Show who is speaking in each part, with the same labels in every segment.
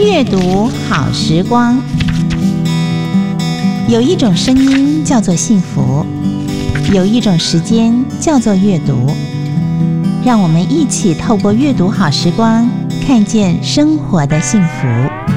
Speaker 1: 阅读好时光，有一种声音叫做幸福，有一种时间叫做阅读。让我们一起透过阅读好时光，看见生活的幸福。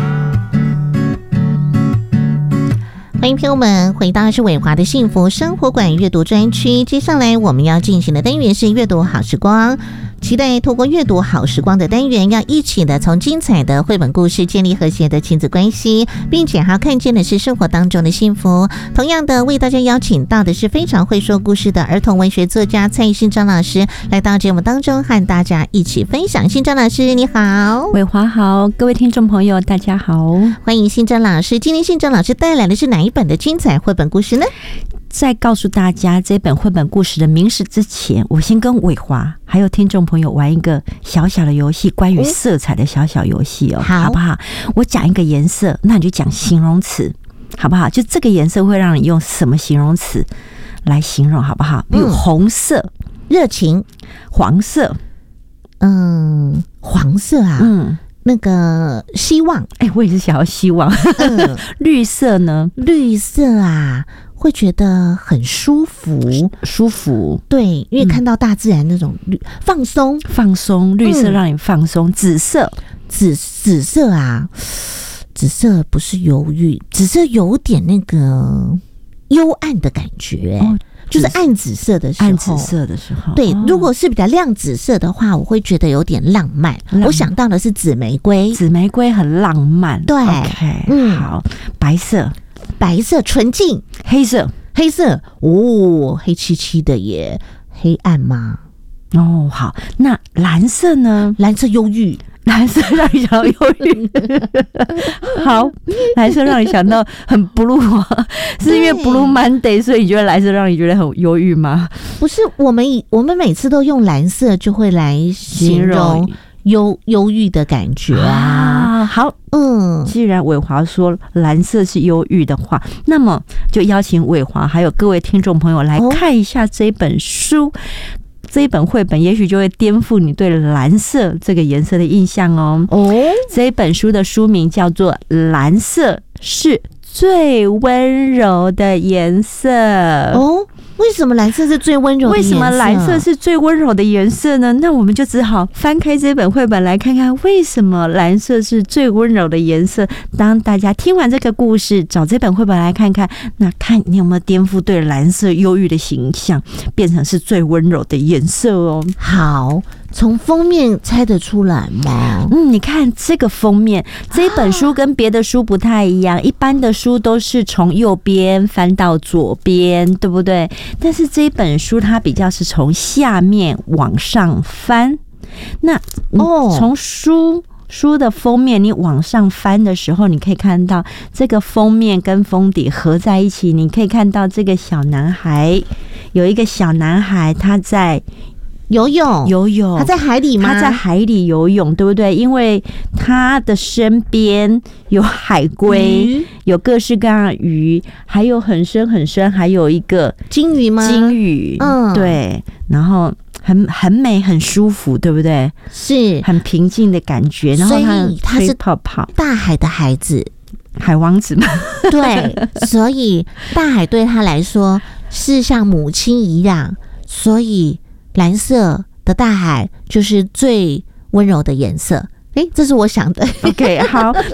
Speaker 2: 欢迎朋友们回到是伟华的幸福生活馆阅读专区，接下来我们要进行的单元是阅读好时光。期待透过阅读好时光的单元，要一起的从精彩的绘本故事建立和谐的亲子关系，并且还要看见的是生活当中的幸福。同样的，为大家邀请到的是非常会说故事的儿童文学作家蔡信章老师来到节目当中，和大家一起分享。信章老师你好。
Speaker 3: 伟华好，各位听众朋友大家好，
Speaker 2: 欢迎信章老师。今天信章老师带来的是哪一本的精彩绘本故事呢？
Speaker 3: 在告诉大家这本绘本故事的名字之前，我先跟伟华还有听众朋友玩一个小小的游戏，关于色彩的小小游戏哦，好不好？我讲一个颜色，那你就讲形容词，好不好？就这个颜色会让你用什么形容词来形容，好不好？比如红色，
Speaker 2: 热情；
Speaker 3: 黄色，
Speaker 2: 黄色啊，那个希望，
Speaker 3: 我也是想要希望。绿色呢？
Speaker 2: 绿色啊，会觉得很舒服，对，因为看到大自然那种放松，
Speaker 3: 绿色让你放松。紫色
Speaker 2: 啊，紫色不是忧郁，紫色有点那个幽暗的感觉，就是暗紫色的时候，对，如果是比较亮紫色的话，我会觉得有点浪漫。我想到的是紫玫瑰
Speaker 3: 很浪漫。对 ，OK， 好，白色纯净，黑色
Speaker 2: 哦，黑漆漆的耶，黑暗吗？
Speaker 3: 哦，好，那蓝色呢？
Speaker 2: 蓝色忧郁。
Speaker 3: 蓝色让你想到忧郁，好，蓝色让你想到很 blue 吗？是因为 blue Monday， 所以你觉得蓝色让你觉得很忧郁吗？
Speaker 2: 不是，我们每次都用蓝色就会来形容忧郁的感觉啊。
Speaker 3: 好，既然伟华说蓝色是忧郁的话，那么就邀请伟华还有各位听众朋友来看一下这本书。这一本绘本也许就会颠覆你对蓝色这个颜色的印象哦。这一本书的书名叫做《蓝色是最温柔的颜色》哦。
Speaker 2: 为什么蓝色是最温柔的颜色？
Speaker 3: 为什么蓝色是最温柔的颜色呢？那我们就只好翻开这本绘本来看看为什么蓝色是最温柔的颜色。当大家听完这个故事，找这本绘本来看看，那看你有没有颠覆对蓝色忧郁的形象，变成是最温柔的颜色哦。
Speaker 2: 好，从封面猜得出来吗？
Speaker 3: 你看这个封面，这本书跟别的书不太一样，一般的书都是从右边翻到左边，对不对？但是这本书它比较是从下面往上翻。那从书的封面你往上翻的时候，你可以看到这个封面跟封底合在一起，你可以看到这个小男孩，有一个小男孩他在游泳，
Speaker 2: 他在海里吗？
Speaker 3: 他在海里游泳，对不对？因为他的身边有海龟，有各式各样的鱼，还有很深很深，还有一个
Speaker 2: 金鱼吗？
Speaker 3: 金鱼，对，然后很美，很舒服，对不对？
Speaker 2: 是
Speaker 3: 很平静的感觉。然后
Speaker 2: 他是
Speaker 3: 泡泡，
Speaker 2: 大海的孩子，
Speaker 3: 海王子嘛。
Speaker 2: 对，所以大海对他来说是像母亲一样，所以蓝色的大海就是最温柔的颜色。这是我想的。
Speaker 3: OK， 好，